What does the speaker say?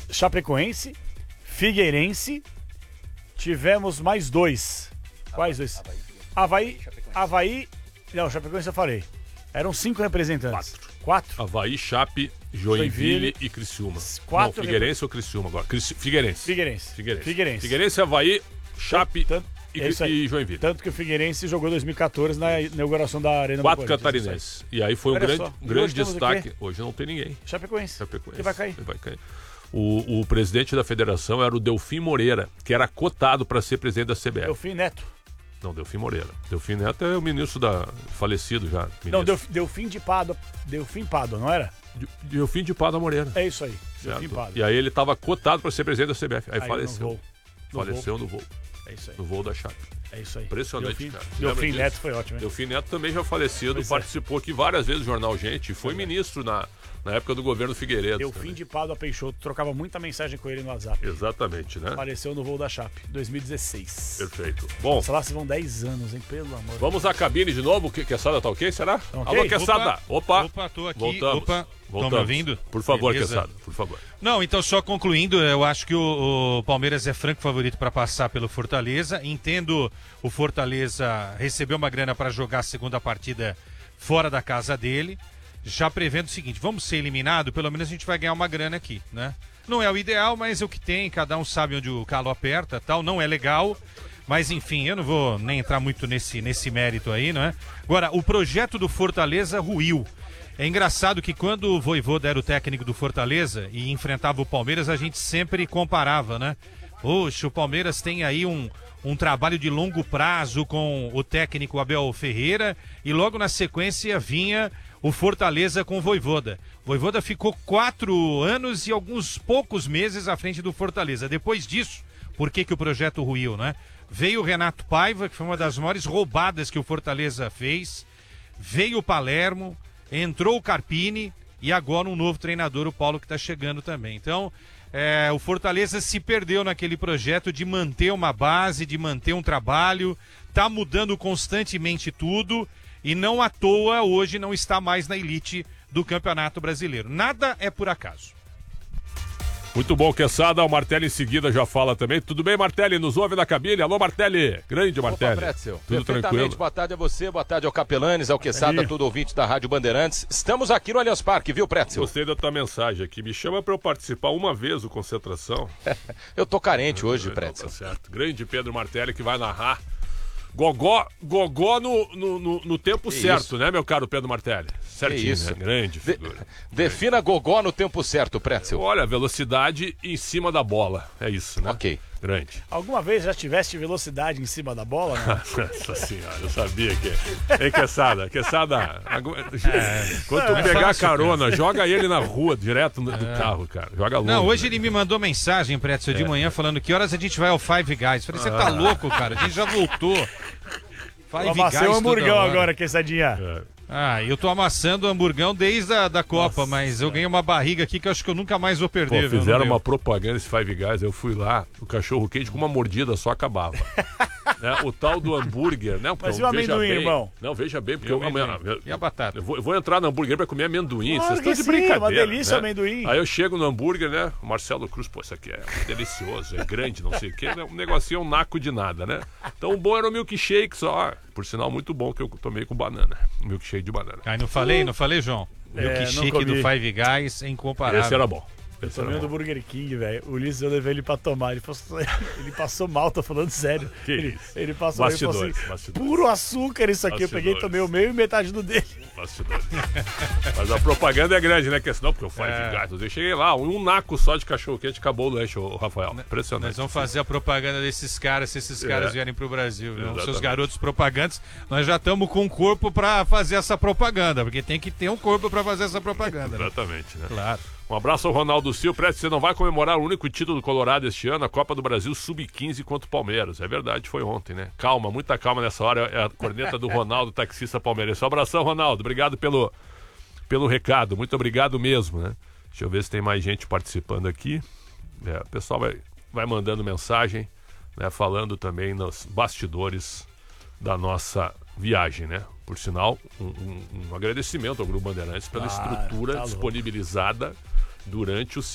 Chapecoense, Figueirense, tivemos mais 2. Quais 2? Havaí. Não, Chapecoense eu falei. Eram 5 representantes. 4? Havaí, Chape, Joinville e Criciúma. 4 não, Figueirense ou Criciúma agora? Figueirense. Figueirense, Havaí, Chape e Joinville. Tanto que o Figueirense jogou 2014 na inauguração da Arena 4 catarinenses. E aí foi um grande destaque. Hoje não tem ninguém. Chapecoense. Que vai cair. O presidente da federação era o Delfim Moreira, que era cotado para ser presidente da CBF. Delfim Neto. Não, Delfim Moreira. Delfim Neto é o ministro falecido já. Não, Delfim de Pádua. Delfim Pádua, não era? Delfim de Pádua Moreira. É isso aí. Delfim Pádua. E aí ele estava cotado para ser presidente da CBF. Aí faleceu. Faleceu no voo. É isso aí. No voo da Chape. É isso aí. Impressionante, cara. Delfim Neto foi ótimo, hein? Delfim Neto também já falecido, participou aqui várias vezes do Jornal Gente, foi ministro na época do governo Figueiredo. Delfim de Pádua Peixoto, trocava muita mensagem com ele no WhatsApp. Exatamente, né? Apareceu no voo da Chape, 2016. Perfeito. Bom, nossa, lá se vão 10 anos, hein? Pelo amor. Vamos à cabine de novo, Quesada tá ok, será? Okay? Alô, Quesada. Opa, tô aqui. Voltamos. Estão me ouvindo? Por favor, Beleza. Quesada, por favor. Não, então só concluindo, eu acho que o Palmeiras é franco favorito para passar pelo Fortaleza. Entendo o Fortaleza receber uma grana para jogar a segunda partida fora da casa dele. Já prevendo o seguinte, vamos ser eliminados, pelo menos a gente vai ganhar uma grana aqui, né? Não é o ideal, mas é o que tem, cada um sabe onde o calo aperta, tal, não é legal, mas enfim, eu não vou nem entrar muito nesse mérito aí, não é? Agora, o projeto do Fortaleza ruiu. É engraçado que quando o Vojvoda era o técnico do Fortaleza e enfrentava o Palmeiras, a gente sempre comparava, né? Poxa, o Palmeiras tem aí um trabalho de longo prazo com o técnico Abel Ferreira e logo na sequência vinha o Fortaleza com o Vojvoda. O Vojvoda ficou 4 anos e alguns poucos meses à frente do Fortaleza. Depois disso, por que o projeto ruiu, né? Veio o Renato Paiva, que foi uma das maiores roubadas que o Fortaleza fez. Veio o Palermo, entrou o Carpini e agora um novo treinador, o Paulo, que está chegando também. Então, o Fortaleza se perdeu naquele projeto de manter uma base, de manter um trabalho, está mudando constantemente tudo. E não à toa hoje não está mais na elite do Campeonato Brasileiro. Nada é por acaso. Muito bom, Quesada. O Martelli em seguida já fala também. Tudo bem, Martelli? Nos ouve na cabine. Alô, Martelli. Grande Martelli. Opa, Pretzel. Tudo tranquilo? Boa tarde a você, boa tarde ao Capelanes, ao Quesada, todo ouvinte da Rádio Bandeirantes. Estamos aqui no Allianz Parque, viu, Pretzel? Gostei da tua mensagem aqui. Me chama para eu participar uma vez do Concentração. Eu tô carente hoje, Pretzel. Tá certo. Grande Pedro Martelli que vai narrar. Gogó no tempo certo, né, meu caro Pedro Martelli? Certinho, isso. Né? Grande figura. Defina Gogó no tempo certo, Pretzel. Olha, velocidade em cima da bola. É isso, né? Ok. Grande. Alguma vez já tiveste velocidade em cima da bola, né? Nossa senhora, eu sabia que... Ei, Quesada, quando tu pegar fácil, carona, cara. joga ele na rua, direto do carro, cara. Joga longe. Não, hoje ele me mandou mensagem, Pretzel, de manhã, falando que horas a gente vai ao Five Guys. Falei, você tá louco, cara? A gente já voltou. Five Amassei um hamburgão toda hora. agora, Quesadinha. Eu tô amassando hamburgão desde a Copa, mas eu ganhei uma barriga aqui que eu acho que eu nunca mais vou perder. Pô, viu? fizeram Não deu. uma propaganda esse Five Guys, eu fui lá, o cachorro quente com uma mordida só acabava. Né? O tal do hambúrguer, né? Mas e o amendoim, irmão? Não, veja bem, porque E a batata? eu vou entrar no hambúrguer pra comer amendoim. Claro Vocês estão que de sim, brincadeira. uma delícia né? o amendoim. Aí eu chego no hambúrguer, né? O Marcelo Cruz, pô, isso aqui é delicioso, é grande, não sei o quê. Um negocinho, um naco de nada, né? Então o bom era o milkshake só. Por sinal, muito bom que eu tomei com banana. Milkshake de banana. Não falei, João? Milkshake não do comi. Five Guys é incomparável. Esse era bom. Esse era Tomei do bom. Burger King, velho. O Ulisses, eu levei ele pra tomar. Ele passou mal, tô falando sério. Que Ele passou mal, ele falou Bastidores, assim, bastidores. puro açúcar isso aqui. Eu peguei e tomei o meio e metade do dele. Bastidores. Mas a propaganda é grande, né? Que senão, porque o Five Guys. Eu cheguei lá, um naco só de cachorro quente, acabou o lanche, o Rafael. Impressionante. Nós vamos fazer a propaganda desses caras, se esses caras vierem pro Brasil, viu? Exatamente. Seus garotos propagandas, nós já estamos com um corpo pra fazer essa propaganda, porque tem que ter um corpo pra fazer essa propaganda, né? Exatamente, né? Claro. Um abraço ao Ronaldo Silva. Prestes, você não vai comemorar o único título do Colorado este ano, a Copa do Brasil Sub-15 contra o Palmeiras. É verdade, foi ontem, né? Calma, muita calma nessa hora. É a corneta do Ronaldo, taxista palmeirense. Um abração, Ronaldo. Obrigado pelo recado. Muito obrigado mesmo, né? Deixa eu ver se tem mais gente participando aqui. O pessoal vai mandando mensagem, né? Falando também nos bastidores da nossa viagem, né? Por sinal, um agradecimento ao Grupo Bandeirantes pela estrutura tá louco. disponibilizada durante o